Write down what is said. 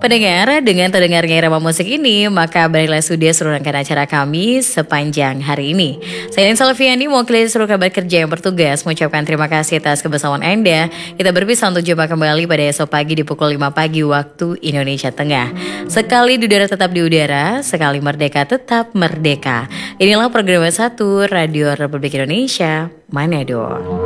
Pendengar, dengan terdengarnya irama musik ini, maka baiklah sudah seluruh rangkaian acara kami sepanjang hari ini. Saya Lin Salviani, mewakili seluruh kabar kerja yang bertugas, mengucapkan terima kasih atas kebersamaan Anda. Kita berpisah untuk jumpa kembali pada esok pagi di pukul 5 pagi waktu Indonesia Tengah. Sekali di udara tetap di udara, sekali merdeka tetap merdeka. Inilah program 1 Radio Republik Indonesia, Manado.